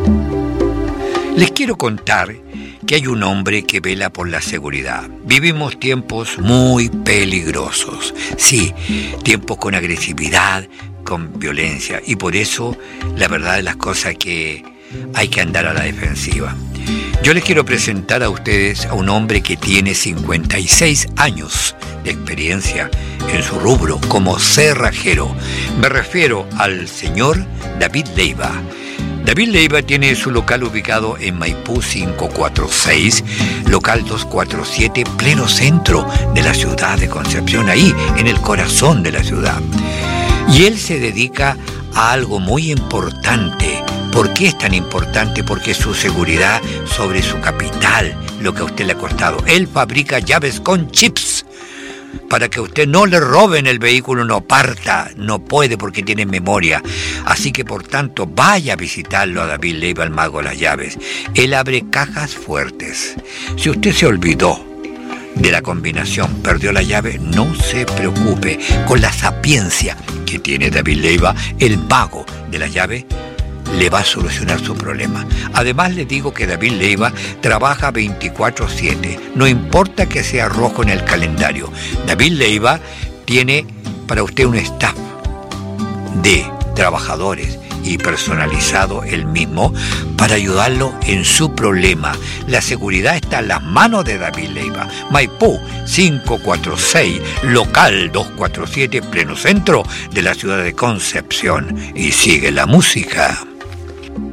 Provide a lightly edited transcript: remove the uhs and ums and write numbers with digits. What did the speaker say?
Les quiero contar que hay un hombre que vela por la seguridad. Vivimos tiempos muy peligrosos. Sí, tiempos con agresividad, con violencia. Y por eso, la verdad de las cosas es que hay que andar a la defensiva. Yo les quiero presentar a ustedes a un hombre que tiene 56 años de experiencia en su rubro como cerrajero. Me refiero al señor David Leiva. David Leiva tiene su local ubicado en Maipú 546, local 247, pleno centro de la ciudad de Concepción, ahí en el corazón de la ciudad. Y él se dedica a algo muy importante. ¿Por qué es tan importante? Porque su seguridad sobre su capital, lo que a usted le ha costado. Él fabrica llaves con chips para que usted no le roben el vehículo, no parta, no puede porque tiene memoria. Así que por tanto vaya a visitarlo a David Leiva, el mago de las llaves. Él abre cajas fuertes. Si usted se olvidó de la combinación, perdió la llave, no se preocupe. Con la sapiencia que tiene David Leiva, el mago de la llave, le va a solucionar su problema. Además le digo que David Leiva trabaja 24/7, no importa que sea rojo en el calendario. David Leiva tiene para usted un staff de trabajadores y personalizado él mismo para ayudarlo en su problema. La seguridad está en las manos de David Leiva. Maipú 546, local 247, pleno centro de la ciudad de Concepción. Y sigue la música.